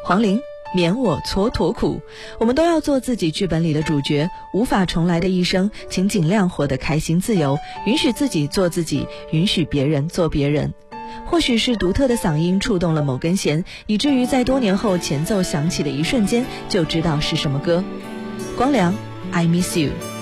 黄龄，免我蹉跎苦。我们都要做自己剧本里的主角，无法重来的一生，请尽量活得开心自由，允许自己做自己，允许别人做别人。或许是独特的嗓音触动了某根弦，以至于在多年后前奏响起的一瞬间就知道是什么歌。光良，I miss you。